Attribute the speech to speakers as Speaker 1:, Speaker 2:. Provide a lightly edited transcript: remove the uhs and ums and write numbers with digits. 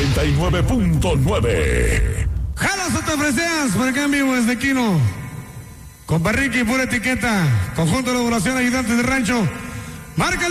Speaker 1: 99.9.
Speaker 2: Jalas o te ofreceas por acá en vivo desde Quino. Con Barriqui, pura etiqueta. Conjunto de elaboración, ayudantes de rancho. Márcale.